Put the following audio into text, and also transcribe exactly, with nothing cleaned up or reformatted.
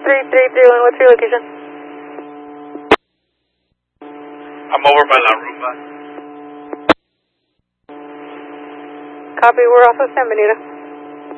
three three three one, what's your location? I'm over by La Rumba. Copy, we're off of San Benito.